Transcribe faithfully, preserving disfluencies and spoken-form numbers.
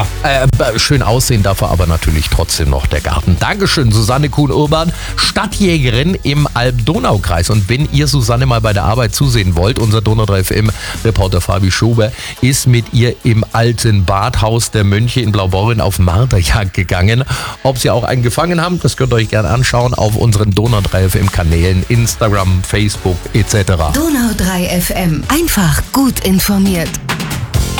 Ja, äh, schön aussehen darf er aber natürlich trotzdem noch der Garten. Dankeschön, Susanne Kuhn-Urban, Stadtjägerin im Alb-Donau-Kreis. Und wenn ihr Susanne mal bei der Arbeit zusehen wollt, unser Donau drei F M-Reporter Fabi Schober ist mit ihr im alten Badhaus der Mönche in Blaubeuren auf Marderjagd gegangen. Ob sie auch einen gefangen haben, das könnt ihr euch gerne anschauen auf unseren Donau drei F M-Kanälen, Instagram, Facebook et cetera. Donau drei F M, einfach gut informiert.